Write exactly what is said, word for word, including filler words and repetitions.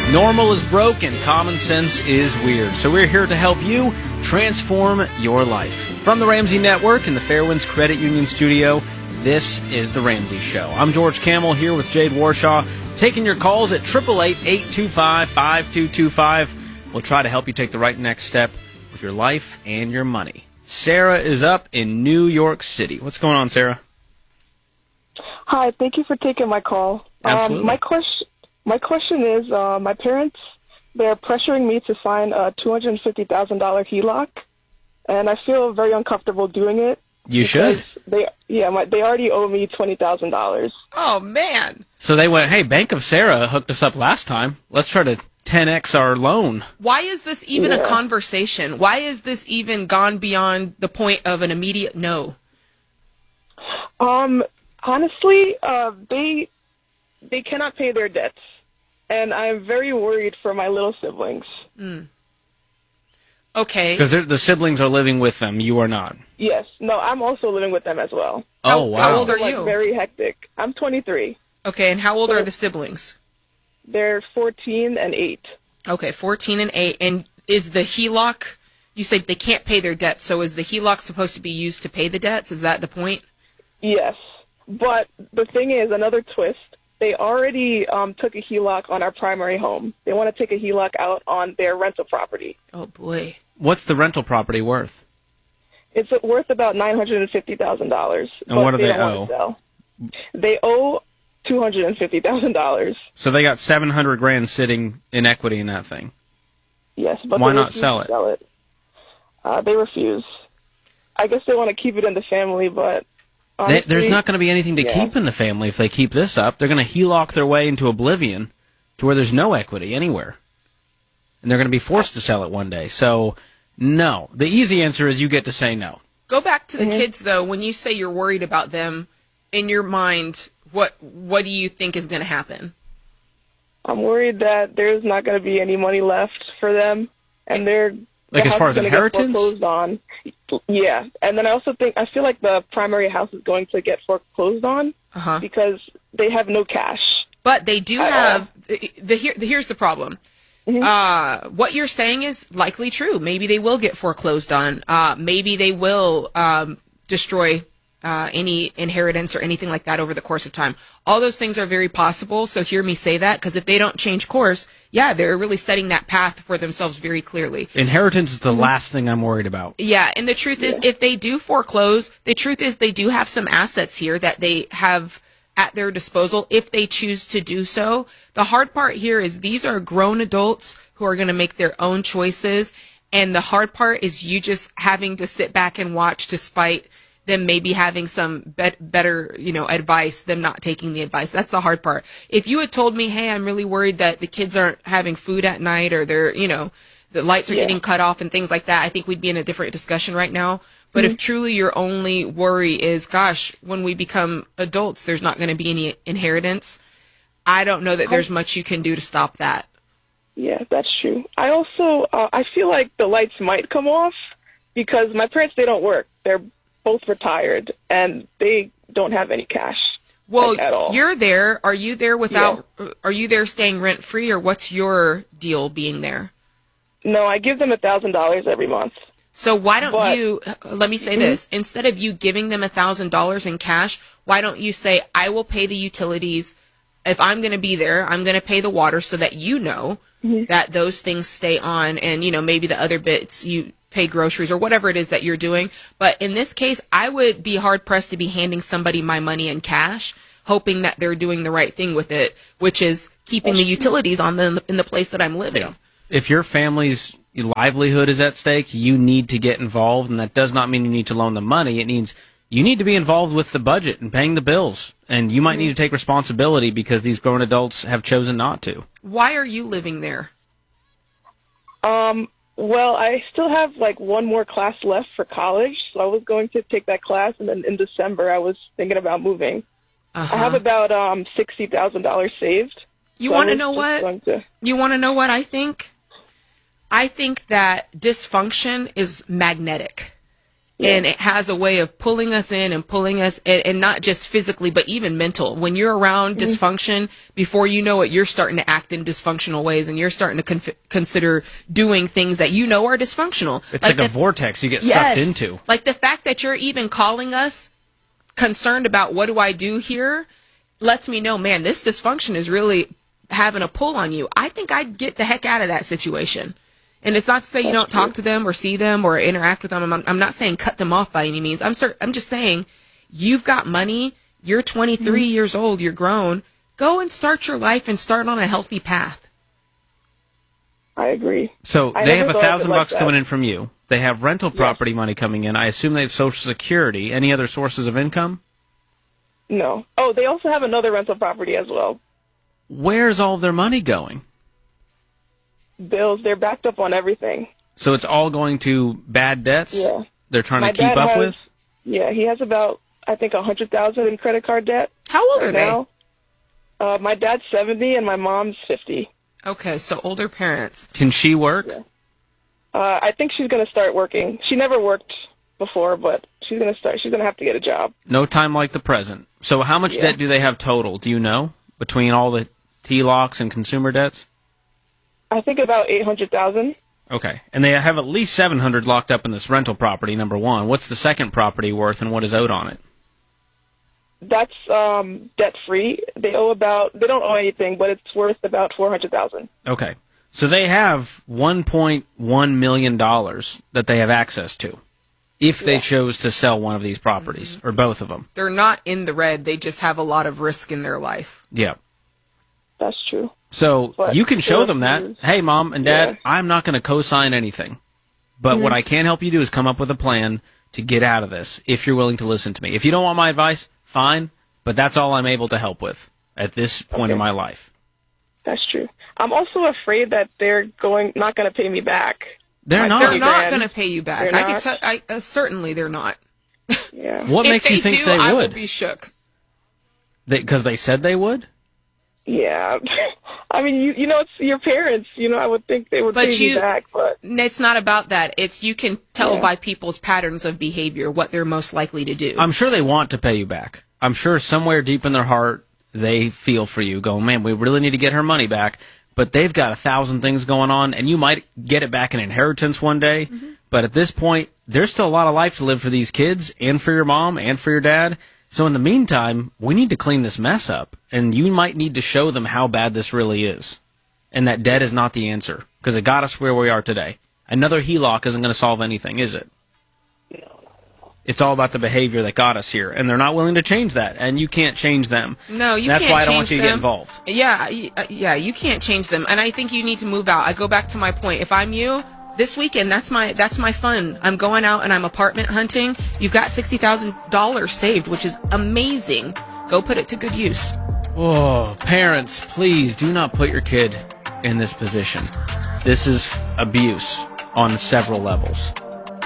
Normal is broke and common sense is weird. So we're here to help you transform your life. From the Ramsey Network in the Fairwinds Credit Union studio, this is The Ramsey Show. I'm George Camel here with Jade Warshaw, taking your calls at eight eight eight, eight two five, five two two five. We'll try to help you take the right next step with your life and your money. Sarah is up in New York City. What's going on, Sarah? Hi, thank you for taking my call. Absolutely. Um, my question, my question is, uh, my parents, they're pressuring me to sign a two hundred fifty thousand dollars H E L O C, and I feel very uncomfortable doing it. You should. They, yeah, my, they already owe me twenty thousand dollars. Oh, man. So they went, hey, Bank of Sarah hooked us up last time. Let's try to ten X our loan. Why is this even Yeah. a conversation? Why is this even gone beyond the point of an immediate no? Um, honestly, uh, they they cannot pay their debts, and I'm very worried for my little siblings. Mm. Okay. Because the siblings are living with them. You are not. Yes, no, I'm also living with them as well. Oh, How- wow. how old are Like, you? very hectic. I'm twenty-three. Okay, and how old are the siblings? They're fourteen and eight. Okay, fourteen and eight. And is the H E L O C, you said they can't pay their debt, so is the H E L O C supposed to be used to pay the debts? Is that the point? Yes, but the thing is, another twist, they already um, took a H E L O C on our primary home. They want to take a H E L O C out on their rental property. Oh, boy. What's the rental property worth? It's worth about nine hundred fifty thousand dollars. And what do they don't owe? want to sell. They owe two hundred fifty thousand dollars. So they got seven hundred grand sitting in equity in that thing. Yes, but Why they not refuse sell to it? Sell it. Uh, they refuse. I guess they want to keep it in the family, but They, honestly, there's not going to be anything to yeah. keep in the family if they keep this up. They're going to H E L O C their way into oblivion to where there's no equity anywhere. And they're going to be forced to sell it one day. So, no. The easy answer is you get to say no. Go back to the Mhm. kids, though. When you say you're worried about them, in your mind, what what do you think is going to happen? I'm worried that there's not going to be any money left for them, and they're Like the as house far is as gonna get inheritance? foreclosed on. Yeah, and then I also think I feel like the primary house is going to get foreclosed on Uh-huh. because they have no cash. But they do Uh, have the, the, here, the here's the problem. Mhm. Uh, what you're saying is likely true. Maybe they will get foreclosed on. Uh, maybe they will um, destroy uh, any inheritance or anything like that over the course of time. All those things are very possible. So hear me say that, because if they don't change course, yeah, they're really setting that path for themselves very clearly. Inheritance is the last thing I'm worried about. Yeah, and the truth is, if they do foreclose, the truth is they do have some assets here that they have at their disposal if they choose to do so. The hard part here is these are grown adults who are going to make their own choices, and the hard part is you just having to sit back and watch despite them maybe having some bet- better, you know, advice, them not taking the advice. That's the hard part. If you had told me, hey, I'm really worried that the kids aren't having food at night, or they're, you know, the lights are Yeah. getting cut off and things like that, I think we'd be in a different discussion right now. But if truly your only worry is, gosh, when we become adults, there's not going to be any inheritance, I don't know that there's much you can do to stop that. Yeah, that's true. I also uh, I feel like the lights might come off because my parents, they don't work. They're both retired and they don't have any cash. Well, like, at all. you're there. Are you there without, are you there staying rent free, or what's your deal being there? No, I give them a thousand dollars every month. So why don't But- you, let me say this, instead of you giving them a thousand dollars in cash, why don't you say, I will pay the utilities. If I'm going to be there, I'm going to pay the water so that you know that those things stay on, and, you know, maybe the other bits you pay groceries or whatever it is that you're doing. But in this case, I would be hard pressed to be handing somebody my money in cash, hoping that they're doing the right thing with it, which is keeping the utilities on the, in the place that I'm living. If your family's livelihood is at stake, you need to get involved, and that does not mean you need to loan them money. It means you need to be involved with the budget and paying the bills, and you might need to take responsibility because these grown adults have chosen not to. Why are you living there? Um, well, I still have like one more class left for college, so I was going to take that class, and then in December I was thinking about moving. Uh-huh. I have about um sixty thousand dollars saved. You so I want to was know just what? going to- You want to know what I think? I think that dysfunction is magnetic. Yeah. And it has a way of pulling us in and pulling us, and, and not just physically, but even mental. When you're around mm-hmm. dysfunction, before you know it, you're starting to act in dysfunctional ways, and you're starting to con- consider doing things that you know are dysfunctional. It's like, like a the, vortex you get yes, sucked into. Like the fact that you're even calling us concerned about what do I do here lets me know, man, this dysfunction is really having a pull on you. I think I'd get the heck out of that situation. And it's not to say you don't talk to them or see them or interact with them. I'm, I'm not saying cut them off by any means. I'm cert- I'm just saying you've got money. You're twenty-three mm-hmm. years old. You're grown. Go and start your life and start on a healthy path. I agree. So I they have a thousand like bucks that. coming in from you. They have rental property yes. money coming in. I assume they have Social Security. Any other sources of income? No. Oh, they also have another rental property as well. Where's all their money going? Bills. They're backed up on everything. So it's all going to bad debts? Yeah. They're trying My to keep dad up has, with? Yeah, he has about, I think, a hundred thousand in credit card debt. How old right are now. they? Uh, my dad's seventy and my mom's fifty. Okay, so older parents. Can she work? Yeah. Uh, I think she's going to start working. She never worked before, but she's going to start. She's going to have to get a job. No time like the present. So how much yeah. debt do they have total? Do you know? Between all the T L O Cs and consumer debts? I think about eight hundred thousand. Okay. And they have at least seven hundred locked up in this rental property, number one. What's the second property worth and what is owed on it? That's um, debt-free. They owe about, they don't owe anything, but it's worth about four hundred thousand. Okay. So they have one point one million dollars that they have access to if they yeah. chose to sell one of these properties, mm-hmm. or both of them. They're not in the red. They just have a lot of risk in their life. Yeah. That's true. So but you can show them that, hey, Mom and Dad, yeah. I'm not going to co-sign anything. But mm-hmm. what I can help you do is come up with a plan to get out of this if you're willing to listen to me. If you don't want my advice, fine, but that's all I'm able to help with at this point okay. in my life. That's true. I'm also afraid that they're going not going to pay me back. They're My not. They're not grand. going to pay you back. They're I can not? tell. I, uh, certainly, they're not. Yeah. What if makes they you think do, they I would? will be shook. Because they, they said they would? Yeah. I mean, you you know, it's your parents. You know, I would think they would But pay you, me back, but it's not about that. It's you can tell yeah. by people's patterns of behavior what they're most likely to do. I'm sure they want to pay you back. I'm sure somewhere deep in their heart they feel for you, going, man, we really need to get her money back. But they've got a thousand things going on, and you might get it back in inheritance one day. Mm-hmm. But at this point, there's still a lot of life to live for these kids and for your mom and for your dad. So in the meantime, we need to clean this mess up, and you might need to show them how bad this really is, and that debt is not the answer, because it got us where we are today. Another H E L O C isn't going to solve anything, is it? It's all about the behavior that got us here, and they're not willing to change that, and you can't change them. No, you That's can't why I don't change want you to them. get involved. Yeah, y- uh, yeah, you can't change them, and I think you need to move out. I go back to my point. If I'm you, this weekend, that's my that's my fun. I'm going out and I'm apartment hunting. You've got sixty thousand dollars saved, which is amazing. Go put it to good use. Oh, parents, please do not put your kid in this position. This is abuse on several levels.